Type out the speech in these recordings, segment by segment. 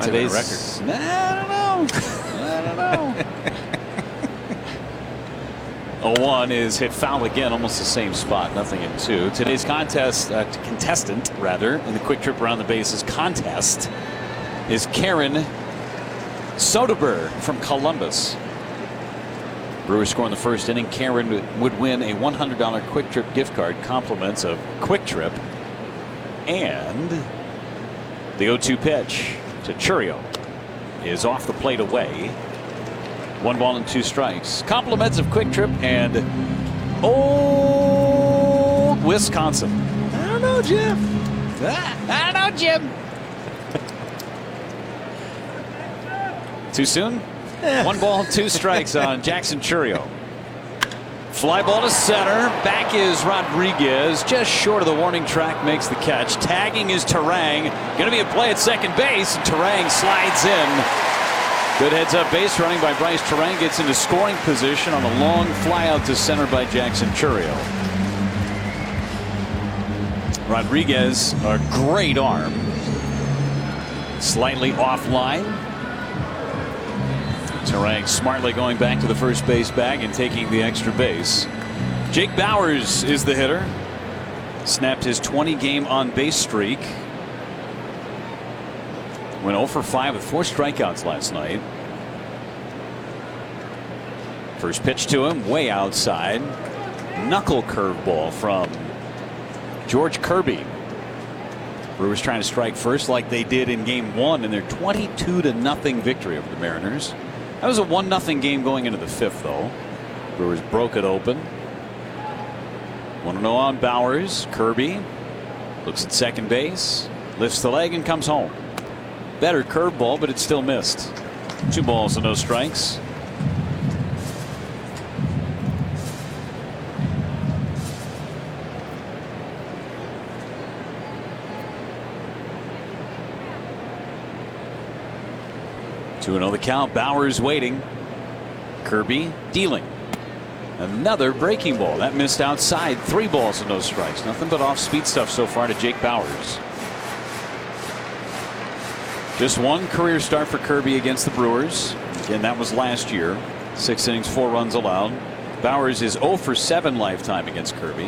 today's record. I don't know. 0-1 is hit foul again, almost the same spot, nothing in 2. Today's contestant in the quick trip around the bases contest is Karen Soderberg from Columbus. Brewers score in the first inning. Karen would win a $100 Quick Trip gift card, compliments of Quick Trip, and the 0-2 pitch to Chourio is off the plate away. 1 ball and 2 strikes. Compliments of Quick Trip and old Wisconsin. I don't know, Jim. I don't know, Jim. Too soon? 1 ball and 2 strikes on Jackson Chourio. Fly ball to center. Back is Rodriguez. Just short of the warning track, makes the catch. Tagging is Turang. Going to be a play at second base, and Turang slides in. Good heads-up base running by Bryce Turang. Gets into scoring position on a long fly out to center by Jackson Chourio. Rodriguez, a great arm. Slightly offline. Turang smartly going back to the first base bag and taking the extra base. Jake Bauers is the hitter. Snapped his 20-game on-base streak. Went 0 for 5 with 4 strikeouts last night. First pitch to him, way outside. Knuckle curveball from George Kirby. Brewers trying to strike first like they did in Game 1 in their 22-0 victory over the Mariners. That was a 1-0 game going into the 5th, though. Brewers broke it open. 1-0 on Bauers. Kirby looks at second base, lifts the leg, and comes home. Better curveball, but it still missed. 2 balls and no strikes. Two and the count. Bauers waiting. Kirby dealing. Another breaking ball that missed outside. 3 balls and no strikes. Nothing but off-speed stuff so far to Jake Bauers. Just 1 career start for Kirby against the Brewers. Again, that was last year. 6 innings, 4 runs allowed. Bauers is 0 for 7 lifetime against Kirby.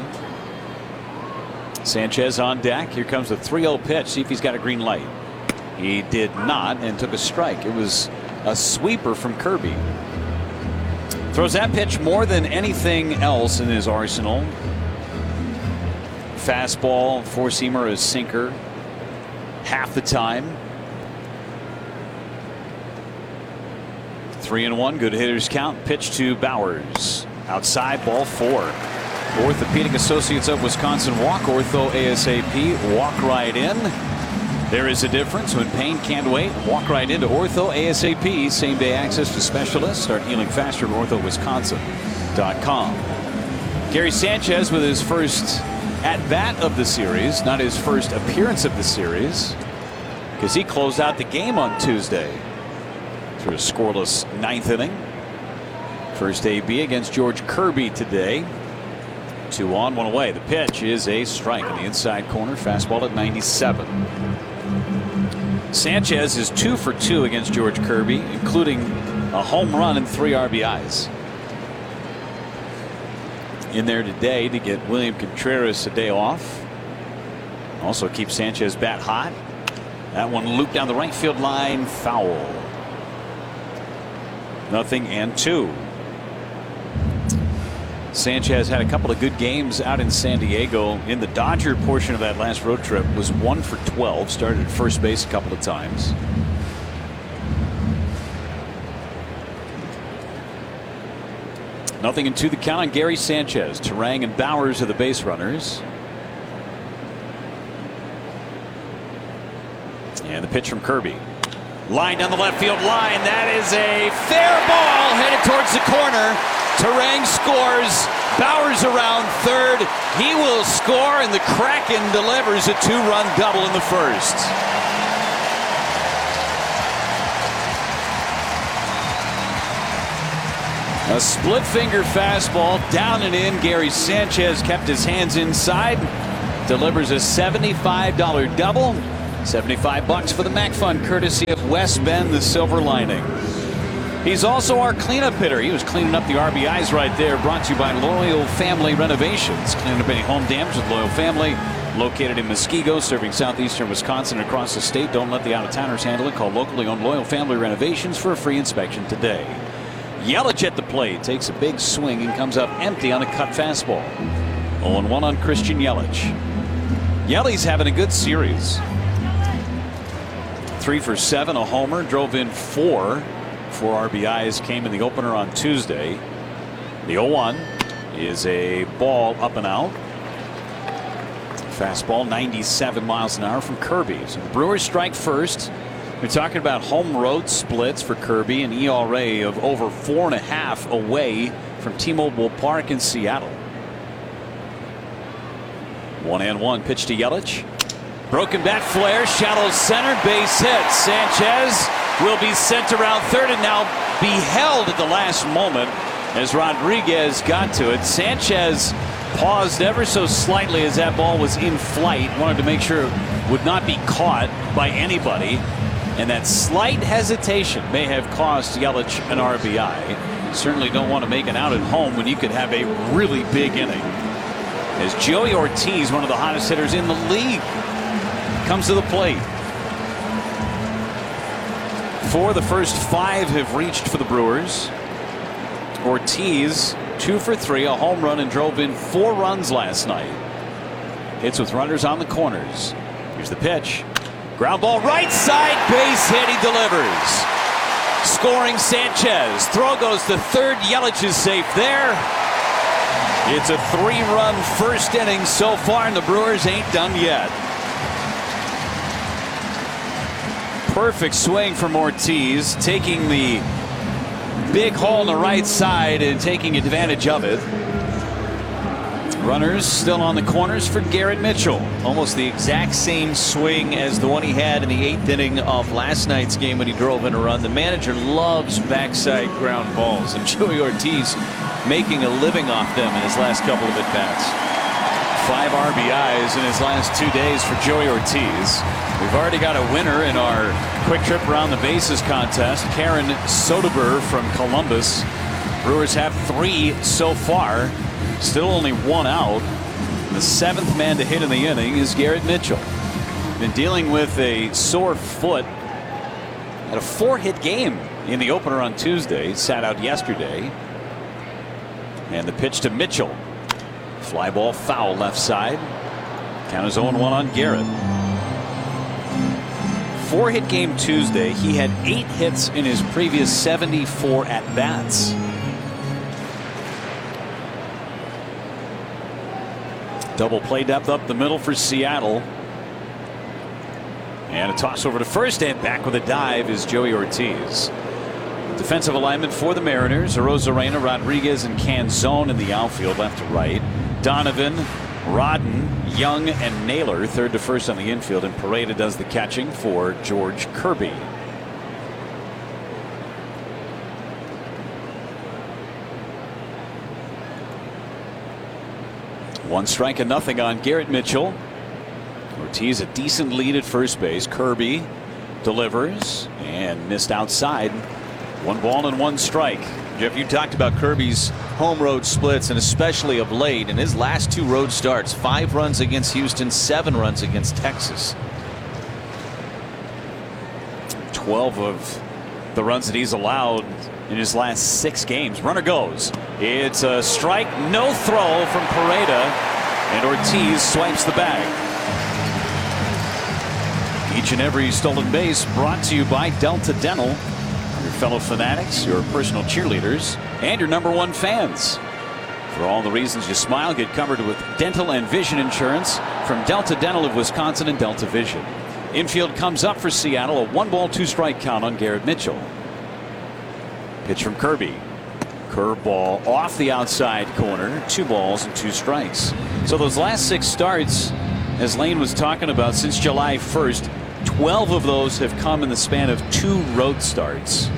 Sanchez on deck. Here comes the 3-0 pitch. See if he's got a green light. He did not, and took a strike. It was a sweeper from Kirby. Throws that pitch more than anything else in his arsenal. Fastball, 4-seamer, a sinker. Half the time. 3-1, good hitters count. Pitch to Bauers. Outside, ball 4. Orthopedic Associates of Wisconsin walk. Ortho ASAP walk right in. There is a difference. When pain can't wait, walk right into Ortho ASAP. Same day access to specialists. Start healing faster at orthowisconsin.com. Gary Sanchez with his first at-bat of the series. Not his first appearance of the series, because he closed out the game on Tuesday through a scoreless 9th inning. First AB against George Kirby today. 2 on, 1 away. The pitch is a strike in the inside corner. Fastball at 97. Sanchez is 2 for 2 against George Kirby, including a home run and 3 RBIs. In there today to get William Contreras a day off. Also keep Sanchez bat hot. That one looped down the right field line, foul. 0-2. Sanchez had a couple of good games out in San Diego. In the Dodger portion of that last road trip, was 1 for 12. Started at first base a couple of times. Nothing in 2 the count on Gary Sanchez. Turang and Bauers are the base runners. And the pitch from Kirby. Line down the left field line. That is a fair ball headed towards the corner. Turang scores. Bauers around third. He will score, and the Kraken delivers a 2-run double in the first. A split finger fastball down and in. Gary Sanchez kept his hands inside. Delivers a $75 double. $75 for the Mac Fund, courtesy of West Bend, the Silver Lining. He's also our cleanup hitter. He was cleaning up the RBIs right there. Brought to you by Loyal Family Renovations. Cleaning up any home damage with Loyal Family. Located in Muskego, serving southeastern Wisconsin and across the state. Don't let the out-of-towners handle it. Call locally owned Loyal Family Renovations for a free inspection today. Yelich at the plate. Takes a big swing and comes up empty on a cut fastball. 0-1 on Christian Yelich. Yelich's having a good series. 3 for 7, a homer. Drove in 4 RBIs. Came in the opener on Tuesday. The 0-1 is a ball up and out. Fastball 97 miles an hour from Kirby. So the Brewers strike first. We're talking about home road splits for Kirby, an ERA of over 4.5 away from T-Mobile Park in Seattle. 1-1 pitch to Yelich. Broken bat flare, shallow center, base hit. Sanchez will be sent around third and now be held at the last moment as Rodriguez got to it. Sanchez paused ever so slightly as that ball was in flight. Wanted to make sure it would not be caught by anybody. And that slight hesitation may have cost Yelich an RBI. Certainly don't want to make an out at home when you could have a really big inning. As Joey Ortiz, one of the hottest hitters in the league, comes to the plate. 4 of the first 5 have reached for the Brewers. Ortiz 2 for 3, a home run, and drove in 4 runs last night. Hits with runners on the corners. Here's the pitch. Ground ball right side, base hit, he delivers. Scoring Sanchez. Throw goes to third. Yelich is safe there. It's a 3-run first inning so far, and the Brewers ain't done yet. Perfect swing from Ortiz, taking the big hole on the right side and taking advantage of it. Runners still on the corners for Garrett Mitchell. Almost the exact same swing as the one he had in the 8th inning of last night's game when he drove in a run. The manager loves backside ground balls, and Joey Ortiz making a living off them in his last couple of at-bats. 5 RBIs in his last 2 days for Joey Ortiz. We've already got a winner in our quick trip around the bases contest. Karen Soderberg from Columbus. Brewers have 3 so far. Still only 1 out. The 7th man to hit in the inning is Garrett Mitchell. Been dealing with a sore foot. Had a 4-hit game in the opener on Tuesday. Sat out yesterday. And the pitch to Mitchell. Fly ball foul left side. Count is 0-1 on Garrett. 4-hit game Tuesday. He had 8 hits in his previous 74 at-bats. Double play depth up the middle for Seattle. And a toss over to first, and back with a dive is Joey Ortiz. Defensive alignment for the Mariners. Arozarena, Rodriguez, and Canzone in the outfield, left to right. Donovan, Rodden, Young, and Naylor third to first on the infield, and Pareda does the catching for George Kirby. One strike and nothing on Garrett Mitchell. Ortiz a decent lead at first base. Kirby delivers and missed outside. 1 ball and 1 strike. Jeff, you talked about Kirby's home road splits, and especially of late in his last 2 road starts. 5 runs against Houston, 7 runs against Texas. 12 of the runs that he's allowed in his last 6 games. Runner goes. It's a strike, no throw from Pareda, and Ortiz swipes the bag. Each and every stolen base brought to you by Delta Dental. Your fellow fanatics, your personal cheerleaders, and your #1 fans. For all the reasons you smile, get covered with dental and vision insurance from Delta Dental of Wisconsin and Delta Vision. Infield comes up for Seattle. A 1 ball 2 strike count on Garrett Mitchell. Pitch from Kirby. Curveball off the outside corner. 2 balls and 2 strikes. So those last 6 starts, as Lane was talking about, since July 1st, 12 of those have come in the span of 2 road starts.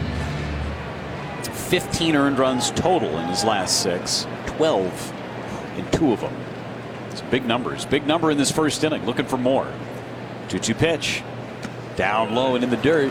15 earned runs total in his last 6. 12 in 2 of them. It's big numbers. Big number in this first inning. Looking for more. 2-2 pitch. Down low and in the dirt.